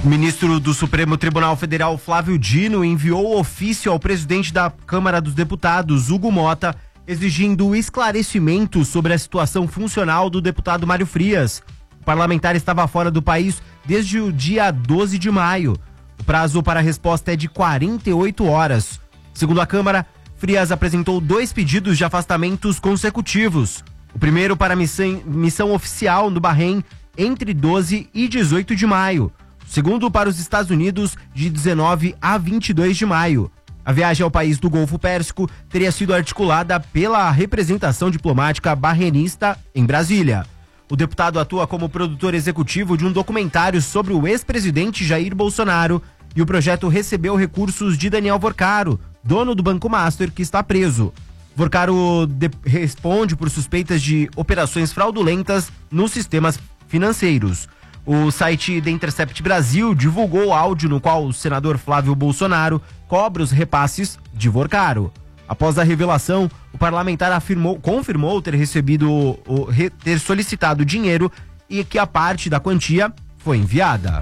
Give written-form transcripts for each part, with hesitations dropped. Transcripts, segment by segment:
O ministro do Supremo Tribunal Federal, Flávio Dino, enviou ofício ao presidente da Câmara dos Deputados, Hugo Mota, exigindo esclarecimento sobre a situação funcional do deputado Mário Frias. O parlamentar estava fora do país desde o dia 12 de maio. O prazo para a resposta é de 48 horas. Segundo a Câmara, Frias apresentou 2 pedidos de afastamentos consecutivos. O primeiro para missão oficial no Bahrein entre 12 e 18 de maio. O segundo para os Estados Unidos de 19 a 22 de maio. A viagem ao país do Golfo Pérsico teria sido articulada pela representação diplomática bahrenista em Brasília. O deputado atua como produtor executivo de um documentário sobre o ex-presidente Jair Bolsonaro e o projeto recebeu recursos de Daniel Vorcaro, dono do Banco Master, que está preso. Vorcaro responde por suspeitas de operações fraudulentas nos sistemas financeiros. O site The Intercept Brasil divulgou o áudio no qual o senador Flávio Bolsonaro cobra os repasses de Vorcaro. Após a revelação, o parlamentar confirmou ter solicitado dinheiro e que a parte da quantia foi enviada.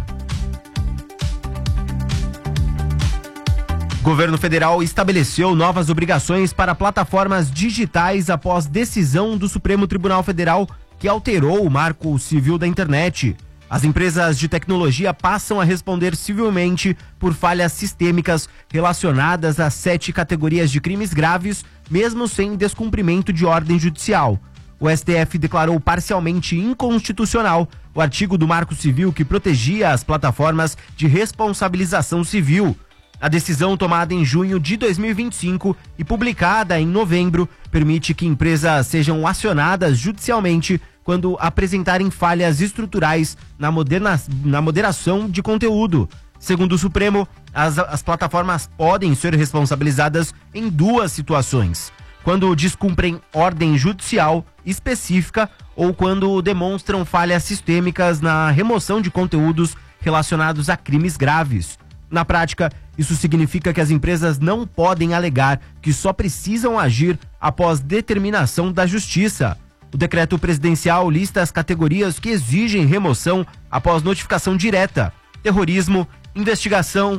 O governo federal estabeleceu novas obrigações para plataformas digitais após decisão do Supremo Tribunal Federal que alterou o Marco Civil da Internet. As empresas de tecnologia passam a responder civilmente por falhas sistêmicas relacionadas a 7 categorias de crimes graves, mesmo sem descumprimento de ordem judicial. O STF declarou parcialmente inconstitucional o artigo do Marco Civil que protegia as plataformas de responsabilização civil. A decisão, tomada em junho de 2025 e publicada em novembro, permite que empresas sejam acionadas judicialmente quando apresentarem falhas estruturais na moderação de conteúdo. Segundo o Supremo, as plataformas podem ser responsabilizadas em 2 situações: quando descumprem ordem judicial específica ou quando demonstram falhas sistêmicas na remoção de conteúdos relacionados a crimes graves. Na prática, isso significa que as empresas não podem alegar que só precisam agir após determinação da Justiça. O decreto presidencial lista as categorias que exigem remoção após notificação direta: terrorismo, instigação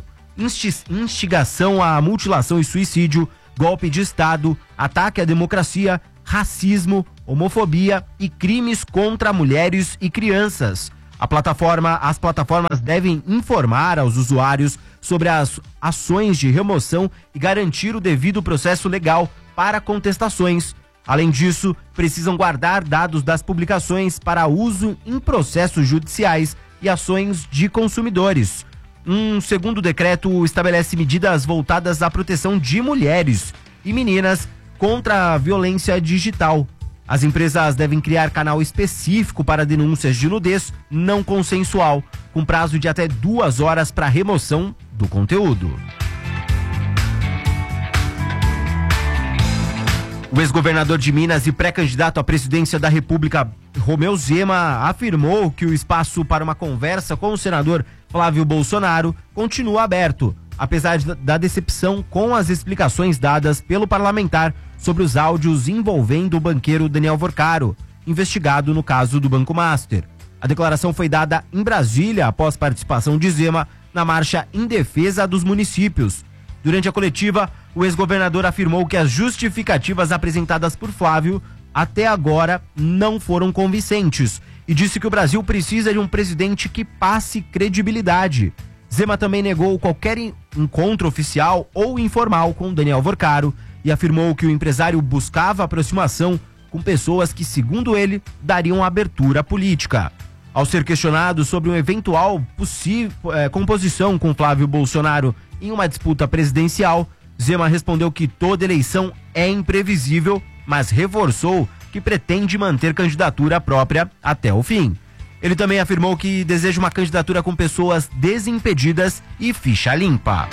à mutilação e suicídio, golpe de Estado, ataque à democracia, racismo, homofobia e crimes contra mulheres e crianças. As plataformas devem informar aos usuários sobre as ações de remoção e garantir o devido processo legal para contestações. Além disso, precisam guardar dados das publicações para uso em processos judiciais e ações de consumidores. Um segundo decreto estabelece medidas voltadas à proteção de mulheres e meninas contra a violência digital. As empresas devem criar canal específico para denúncias de nudez não consensual, com prazo de até 2 horas para remoção do conteúdo. O ex-governador de Minas e pré-candidato à presidência da República, Romeu Zema, afirmou que o espaço para uma conversa com o senador Flávio Bolsonaro continua aberto, apesar da decepção com as explicações dadas pelo parlamentar sobre os áudios envolvendo o banqueiro Daniel Vorcaro, investigado no caso do Banco Master. A declaração foi dada em Brasília após participação de Zema na marcha em defesa dos municípios. Durante a coletiva, o ex-governador afirmou que as justificativas apresentadas por Flávio até agora não foram convincentes e disse que o Brasil precisa de um presidente que passe credibilidade. Zema também negou qualquer encontro oficial ou informal com Daniel Vorcaro e afirmou que o empresário buscava aproximação com pessoas que, segundo ele, dariam abertura política. Ao ser questionado sobre uma eventual composição com Flávio Bolsonaro em uma disputa presidencial, Zema respondeu que toda eleição é imprevisível, mas reforçou que pretende manter candidatura própria até o fim. Ele também afirmou que deseja uma candidatura com pessoas desimpedidas e ficha limpa.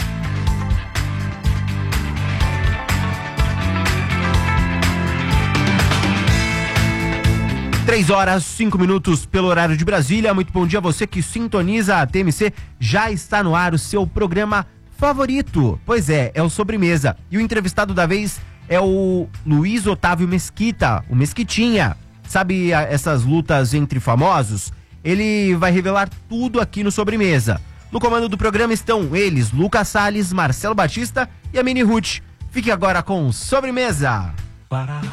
Três horas, 5 minutos pelo horário de Brasília. Muito bom dia a você que sintoniza a TMC. Já está no ar o seu programa favorito. Pois é o Sobremesa. E o entrevistado da vez é o Luiz Otávio Mesquita, o Mesquitinha. Sabe essas lutas entre famosos? Ele vai revelar tudo aqui no Sobremesa. No comando do programa estão eles, Lucas Salles, Marcelo Batista e a Mini Ruth. Fique agora com Sobremesa.